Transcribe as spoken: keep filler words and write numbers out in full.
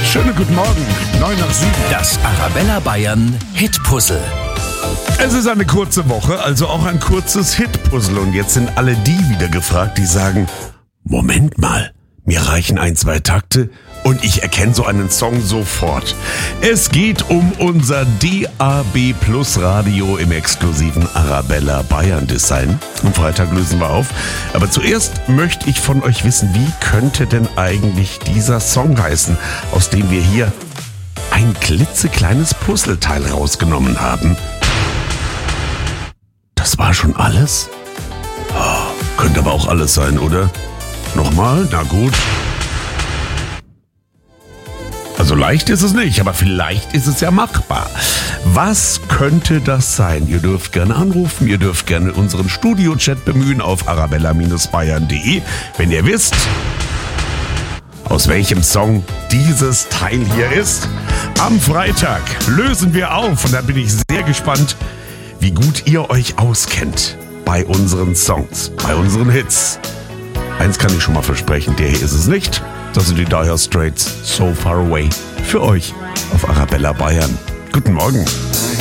Schönen guten Morgen, neun nach sieben. Das Arabella Bayern Hitpuzzle. Es ist eine kurze Woche, also auch ein kurzes Hitpuzzle. Und jetzt sind alle die wieder gefragt, die sagen, Moment mal, mir reichen ein, zwei Takte und ich erkenne so einen Song sofort. Es geht um unser D A B Plus Radio im exklusiven Arabella Bayern Design. Am Freitag lösen wir auf. Aber zuerst möchte ich von euch wissen, wie könnte denn eigentlich dieser Song heißen, aus dem wir hier ein klitzekleines Puzzleteil rausgenommen haben. Das war schon alles? Oh, könnte aber auch alles sein, oder? Nochmal? Na gut. Also leicht ist es nicht, aber vielleicht ist es ja machbar. Was könnte das sein? Ihr dürft gerne anrufen, ihr dürft gerne unseren Studio-Chat bemühen auf arabella bayern punkt de, wenn ihr wisst, aus welchem Song dieses Teil hier ist. Am Freitag lösen wir auf und da bin ich sehr gespannt, wie gut ihr euch auskennt bei unseren Songs, bei unseren Hits. Eins kann ich schon mal versprechen, der hier ist es nicht. Das sind die Dire Straits, So Far Away, für euch auf Arabella Bayern. Guten Morgen.